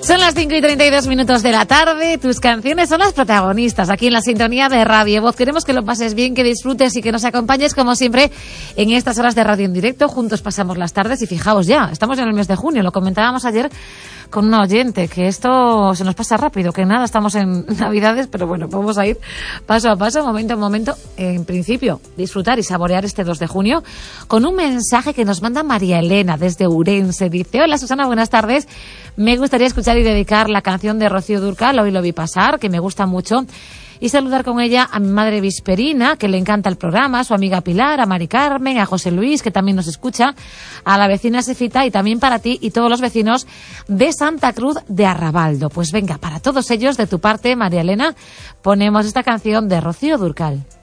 Son las 5:32 de la tarde. Tus canciones son las protagonistas aquí en la sintonía de Radio Voz. Queremos que lo pases bien, que disfrutes y que nos acompañes como siempre en estas horas de radio en directo. Juntos pasamos las tardes y fijaos ya, estamos en el mes de junio. Lo comentábamos ayer con una oyente, que esto se nos pasa rápido, que nada, estamos en Navidades, pero bueno, vamos a ir paso a paso, momento a momento. En principio, disfrutar y saborear este 2 de junio con un mensaje que nos manda María Elena desde Ourense. Dice: hola Susana, buenas tardes. Me gustaría escuchar y dedicar la canción de Rocío Dúrcal, Hoy lo vi pasar, que me gusta mucho, y saludar con ella a mi madre Visperina, que le encanta el programa, a su amiga Pilar, a Mari Carmen, a José Luis, que también nos escucha, a la vecina Sefita y también para ti y todos los vecinos de Santa Cruz de Arrabaldo. Pues venga, para todos ellos, de tu parte, María Elena, ponemos esta canción de Rocío Dúrcal.